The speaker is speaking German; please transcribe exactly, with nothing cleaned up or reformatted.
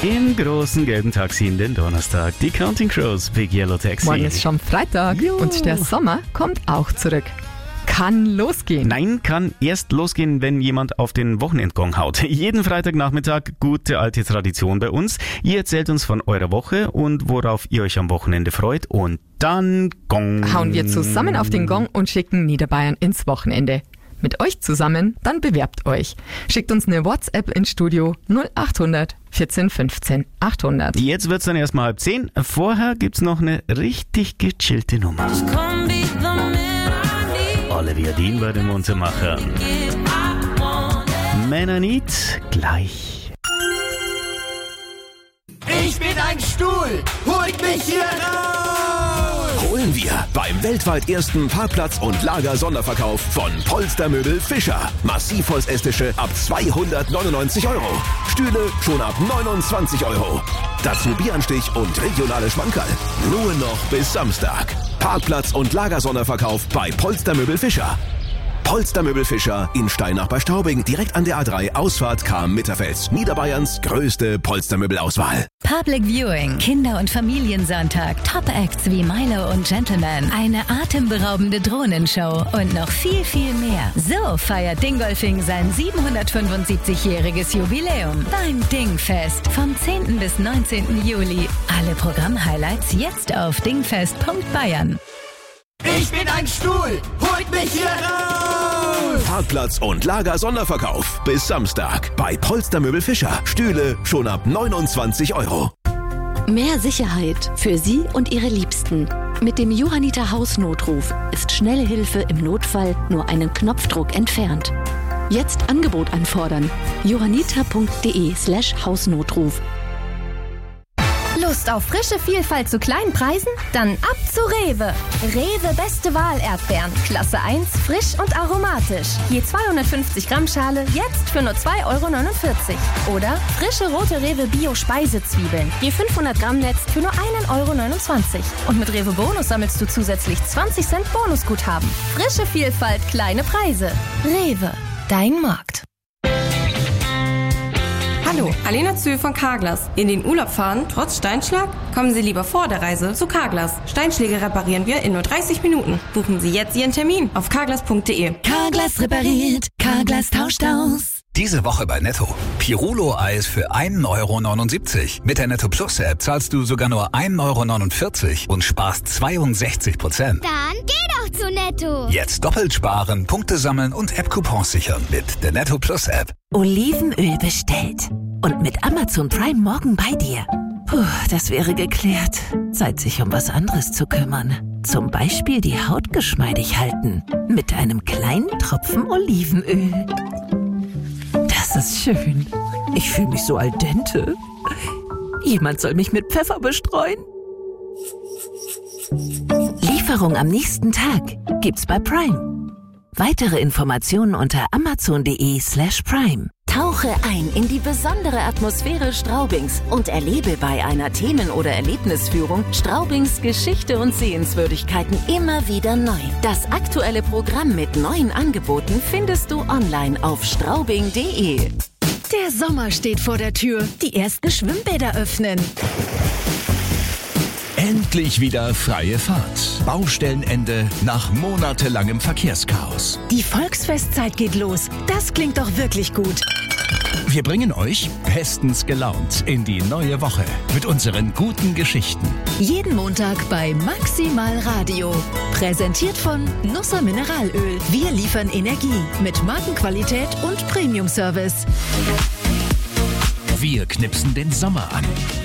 Im großen gelben Taxi in den Donnerstag. Die Counting Crows, Big Yellow Taxi. Morgen ist schon Freitag Jo. und der Sommer kommt auch zurück. Kann losgehen. Nein, kann erst losgehen, wenn jemand auf den Wochenendgong haut. Jeden Freitagnachmittag, gute alte Tradition bei uns. Ihr erzählt uns von eurer Woche und worauf ihr euch am Wochenende freut. Und dann Gong. Hauen wir zusammen auf den Gong und schicken Niederbayern ins Wochenende. Mit euch zusammen, dann bewerbt euch. Schickt uns eine WhatsApp ins Studio null acht hundert vierzehn fünfzehn achthundert. Jetzt wird's dann erstmal halb zehn. Vorher gibt's noch eine richtig gechillte Nummer. Olivia Dean bei den Muntermachern. Männer nicht gleich. Ich bin ein Stuhl, holt mich hier raus! Holen wir beim weltweit ersten Parkplatz- und Lager-Sonderverkauf von Polstermöbel Fischer. Massivholzestische ab zweihundertneunundneunzig Euro. Stühle schon ab neunundzwanzig Euro. Dazu Bieranstich und regionale Schmankerl. Nur noch bis Samstag. Parkplatz- und Lagersonderverkauf bei Polstermöbel Fischer. Polstermöbel Fischer in Steinach bei Straubing, direkt an der A drei, Ausfahrt Cham-Mitterfels. Niederbayerns größte Polstermöbelauswahl. Public Viewing, Kinder- und Familiensonntag, Top-Acts wie Milo und Gentleman, eine atemberaubende Drohnenshow und noch viel, viel mehr. So feiert Dingolfing sein siebenhundertfünfundsiebzigjähriges Jubiläum beim Dingfest vom zehnten bis neunzehnten Juli. Alle Programm-Highlights jetzt auf dingfest punkt bayern. Ich bin ein Stuhl, holt mich hier raus! Parkplatz- und Lager-Sonderverkauf bis Samstag bei Polstermöbel Fischer. Stühle schon ab neunundzwanzig Euro. Mehr Sicherheit für Sie und Ihre Liebsten. Mit dem Johanniter Hausnotruf ist schnelle Hilfe im Notfall nur einen Knopfdruck entfernt. Jetzt Angebot anfordern. johanniter punkt de slash Hausnotruf. Lust auf frische Vielfalt zu kleinen Preisen? Dann ab zu Rewe. Rewe Beste Wahl Erdbeeren. Klasse eins, frisch und aromatisch. Je zweihundertfünfzig Gramm Schale, jetzt für nur zwei Euro neunundvierzig. Oder frische rote Rewe Bio Speisezwiebeln. Je fünfhundert Gramm Netz für nur einen Euro neunundzwanzig. Und mit Rewe Bonus sammelst du zusätzlich zwanzig Cent Bonusguthaben. Frische Vielfalt, kleine Preise. Rewe, dein Markt. Hallo, Alena Zühl von Carglass. In den Urlaub fahren, trotz Steinschlag? Kommen Sie lieber vor der Reise zu Carglass. Steinschläge reparieren wir in nur dreißig Minuten. Buchen Sie jetzt Ihren Termin auf carglass punkt de. Carglass repariert, Carglass tauscht aus. Diese Woche bei Netto. Pirulo-Eis für einen Euro neunundsiebzig. Mit der Netto Plus App zahlst du sogar nur einen Euro neunundvierzig und sparst zweiundsechzig Prozent. Dann geh doch zu Netto. Jetzt doppelt sparen, Punkte sammeln und App-Coupons sichern mit der Netto Plus App. Olivenöl bestellt. Und mit Amazon Prime morgen bei dir. Puh, das wäre geklärt. Zeit, sich um was anderes zu kümmern. Zum Beispiel die Haut geschmeidig halten. Mit einem kleinen Tropfen Olivenöl. Das ist schön. Ich fühle mich so al dente. Jemand soll mich mit Pfeffer bestreuen. Lieferung am nächsten Tag gibt's bei Prime. Weitere Informationen unter amazon punkt de slash prime. Tauche ein in die besondere Atmosphäre Straubings und erlebe bei einer Themen- oder Erlebnisführung Straubings Geschichte und Sehenswürdigkeiten immer wieder neu. Das aktuelle Programm mit neuen Angeboten findest du online auf straubing punkt de. Der Sommer steht vor der Tür. Die ersten Schwimmbäder öffnen. Endlich wieder freie Fahrt. Baustellenende nach monatelangem Verkehrschaos. Die Volksfestzeit geht los. Das klingt doch wirklich gut. Wir bringen euch bestens gelaunt in die neue Woche mit unseren guten Geschichten. Jeden Montag bei Maximal Radio. Präsentiert von Nusser Mineralöl. Wir liefern Energie mit Markenqualität und Premium-Service. Wir knipsen den Sommer an.